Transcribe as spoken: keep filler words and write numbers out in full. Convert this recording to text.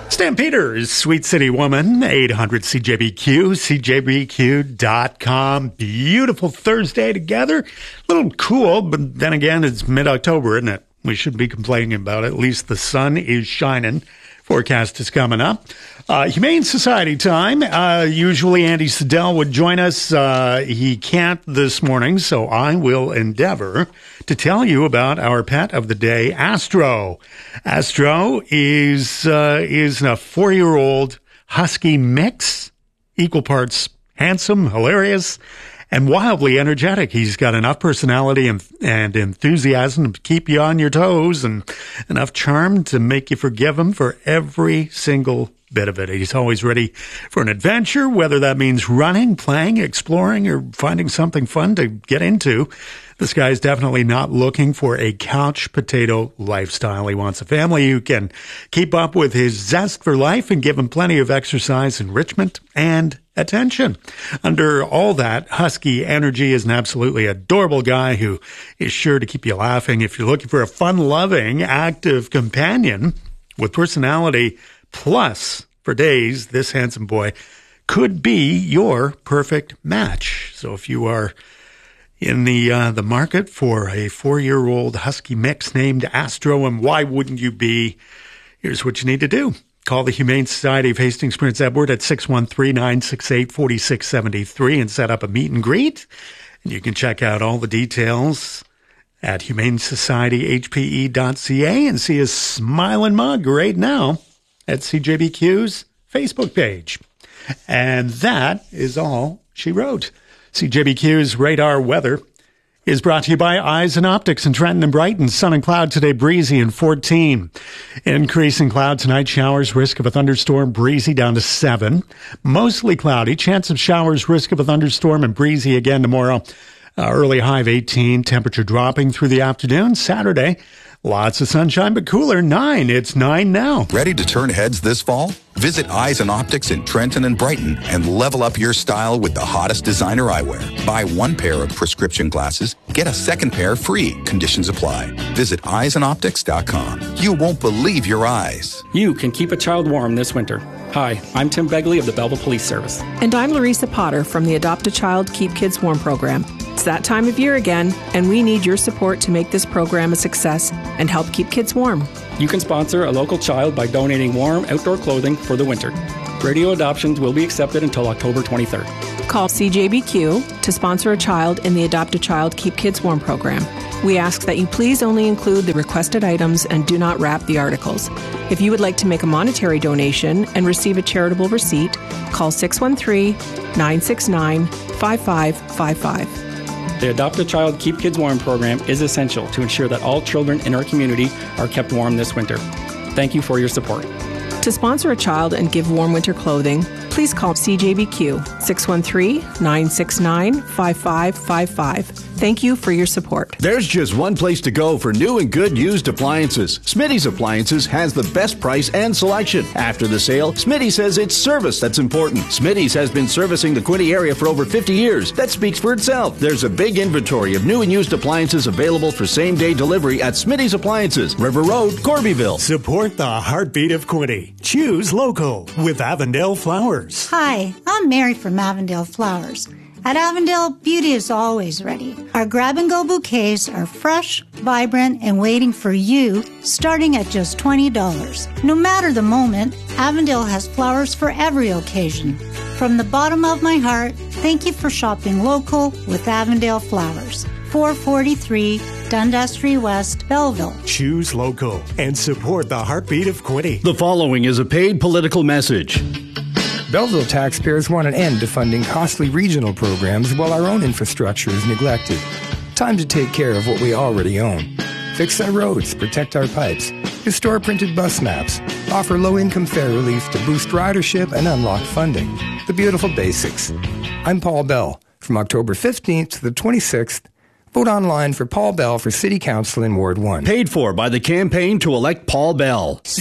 Stampeders, Sweet City Woman, eight hundred C J B Q, C J B Q dot com. Beautiful Thursday together. A little cool, but then again, it's mid-October, isn't it? We shouldn't be complaining about it. At least the sun is shining. Forecast is coming up. Uh, Humane Society time. Uh, usually Andy Siddell would join us. Uh, he can't this morning, so I will endeavor to tell you about our pet of the day, Astro. Astro is uh, is a four-year-old husky mix, equal parts handsome, hilarious, and wildly energetic. He's got enough personality and, and enthusiasm to keep you on your toes and enough charm to make you forgive him for every single bit of it. He's always ready for an adventure, whether that means running, playing, exploring, or finding something fun to get into. This guy's definitely not looking for a couch potato lifestyle. He wants a family who can keep up with his zest for life and give him plenty of exercise, enrichment, and attention. Under all that husky energy is an absolutely adorable guy who is sure to keep you laughing. If you're looking for a fun-loving, active companion with personality plus for days, this handsome boy could be your perfect match. So if you are in the uh, the market for a four-year-old husky mix named Astro, and why wouldn't you be? Here's what you need to do. Call the Humane Society of Hastings Prince Edward at six one three, nine six eight, four six seven three and set up a meet and greet. And you can check out all the details at humane society h p e dot c a and see his smiling mug right now at C J B Q's Facebook page. And that is all she wrote. C J B Q's radar weather is brought to you by Eyes and Optics in Trenton and Brighton. Sun and cloud today, breezy and fourteen. Increasing cloud tonight, showers, risk of a thunderstorm, breezy down to seven. Mostly cloudy, chance of showers, risk of a thunderstorm, and breezy again tomorrow. Uh, early high of eighteen, temperature dropping through the afternoon. Saturday, lots of sunshine, but cooler, nine. It's nine now. Ready to turn heads this fall? Visit Eyes and Optics in Trenton and Brighton and level up your style with the hottest designer eyewear. Buy one pair of prescription glasses, get a second pair free. Conditions apply. Visit eyes and optics dot com. You won't believe your eyes. You can keep a child warm this winter. Hi, I'm Tim Begley of the Belleville Police Service. And I'm Larissa Potter from the Adopt a Child, Keep Kids Warm program. It's that time of year again, and we need your support to make this program a success and help keep kids warm. You can sponsor a local child by donating warm outdoor clothing for the winter. Radio adoptions will be accepted until October twenty-third. Call C J B Q to sponsor a child in the Adopt a Child, Keep Kids Warm program. We ask that you please only include the requested items and do not wrap the articles. If you would like to make a monetary donation and receive a charitable receipt, call six one three, nine six nine, five five five five. The Adopt a Child, Keep Kids Warm program is essential to ensure that all children in our community are kept warm this winter. Thank you for your support. To sponsor a child and give warm winter clothing, please call C J B Q six one three, nine six nine, five five five five. Thank you for your support. There's just one place to go for new and good used appliances. Smitty's Appliances has the best price and selection. After the sale, Smitty says it's service that's important. Smitty's has been servicing the Quinte area for over fifty years. That speaks for itself. There's a big inventory of new and used appliances available for same-day delivery at Smitty's Appliances, River Road, Corbyville. Support the heartbeat of Quinte. Choose local with Avondale Flowers. Hi, I'm Mary from Avondale Flowers. At Avondale, beauty is always ready. Our grab-and-go bouquets are fresh, vibrant, and waiting for you, starting at just twenty dollars. No matter the moment, Avondale has flowers for every occasion. From the bottom of my heart, thank you for shopping local with Avondale Flowers. four forty-three Dundas Street West, Belleville. Choose local and support the heartbeat of Quinte. The following is a paid political message. Belleville taxpayers want an end to funding costly regional programs while our own infrastructure is neglected. Time to take care of what we already own. Fix our roads, protect our pipes, restore printed bus maps, offer low-income fare relief to boost ridership and unlock funding. The beautiful basics. I'm Paul Bell. From October fifteenth to the twenty-sixth, vote online for Paul Bell for City Council in Ward one. Paid for by the campaign to elect Paul Bell.